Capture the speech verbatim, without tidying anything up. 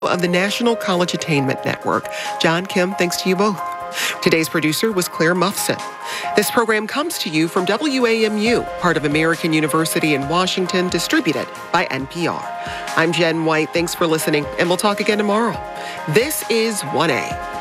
of the National College Attainment Network. John, Kim, thanks to you both. Today's producer was Claire Muffson. This program comes to you from W A M U, part of American University in Washington, distributed by N P R. I'm Jen White. Thanks for listening, and we'll talk again tomorrow. This is one A.